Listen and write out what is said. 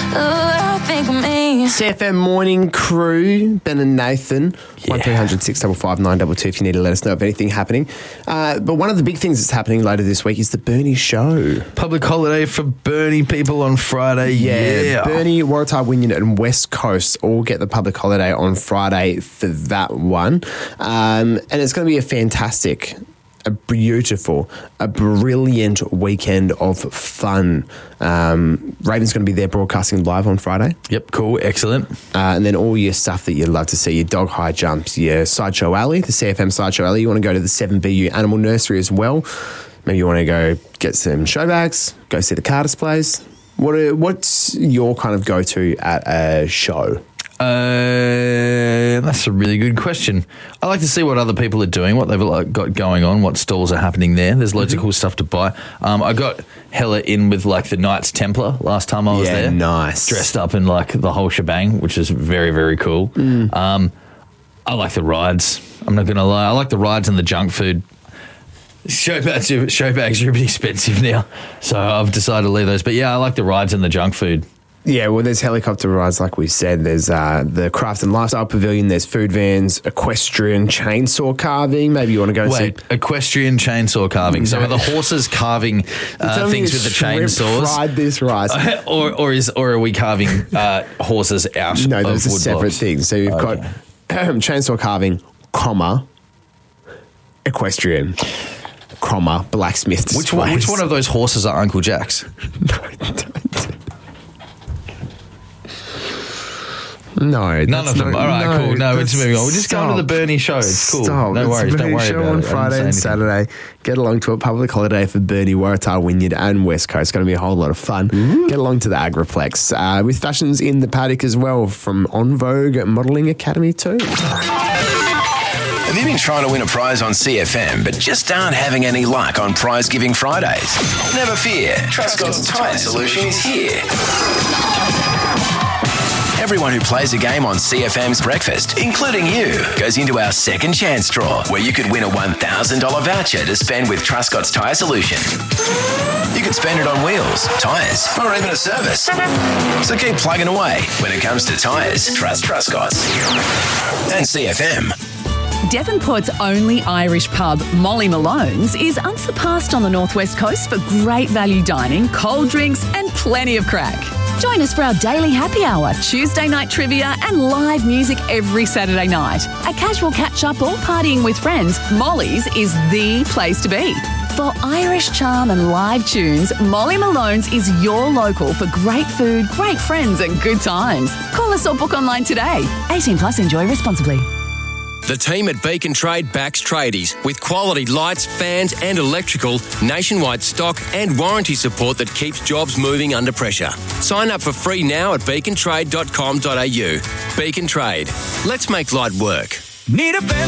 I think of me. CFM Morning Crew, Ben and Nathan, 1300 655 922 if you need to let us know of anything happening. But one of the big things that's happening later this week is the Bernie Show. Public holiday for Bernie people on Friday. Yeah. Bernie, Waratah, Wynyard and West Coast all get the public holiday on Friday for that one. And it's going to be a fantastic, a beautiful, a brilliant weekend of fun. Raven's going to be there broadcasting live on Friday. Yep, cool, excellent. And then all your stuff that you'd love to see, your dog high jumps, your Sideshow Alley, the CFM Sideshow Alley. You want to go to the 7BU Animal Nursery as well. Maybe you want to go get some show bags, go see the car displays. What's your kind of go-to at a show? That's a really good question. I like to see what other people are doing, what they've got going on, what stalls are happening there. There's loads of cool stuff to buy. I got hella in with like the Knights Templar last time I was there. Nice. Dressed up in like the whole shebang, which is very, very cool. I like the rides. I'm not going to lie. I like the rides and the junk food. Show bags are a bit expensive now, so I've decided to leave those. But yeah, I like the rides and the junk food. Yeah, well, there's helicopter rides, like we said. There's the Craft and Lifestyle Pavilion. There's food vans, equestrian chainsaw carving. Maybe you want to go see... equestrian chainsaw carving. So are the horses carving things with the chainsaws? Fried this rice. or are we carving horses out No, of those are wood separate blocks? things. So you've got chainsaw carving, equestrian, blacksmith. Which one of those horses are Uncle Jack's? No, none of them. All right, cool. No, it's moving on. We're just going to the Bernie Show. It's cool. No worries. Don't worry about it. On Friday and Saturday. Get along to a public holiday for Bernie, Waratah, Wynyard and West Coast. It's going to be a whole lot of fun. Get along to the Agriplex with fashions in the paddock as well from On Vogue Modelling Academy too. Have you been trying to win a prize on CFM but just aren't having any luck on Prize Giving Fridays? Never fear. Trustcott's Tyre Solution is here. Everyone who plays a game on CFM's Breakfast, including you, goes into our second chance draw where you could win a $1,000 voucher to spend with Trustcott's Tyre Solution. You could spend it on wheels, tyres, or even a service. So keep plugging away. When it comes to tyres, trust Trustcott's. And CFM. Devonport's only Irish pub, Molly Malone's, is unsurpassed on the northwest coast for great value dining, cold drinks and plenty of crack. Join us for our daily happy hour, Tuesday night trivia and live music every Saturday night. A casual catch-up or partying with friends, Molly's is the place to be. For Irish charm and live tunes, Molly Malone's is your local for great food, great friends and good times. Call us or book online today. 18 plus, enjoy responsibly. The team at Beacon Trade backs tradies with quality lights, fans and electrical, nationwide stock and warranty support that keeps jobs moving under pressure. Sign up for free now at beacontrade.com.au. Beacon Trade. Let's make light work. Need a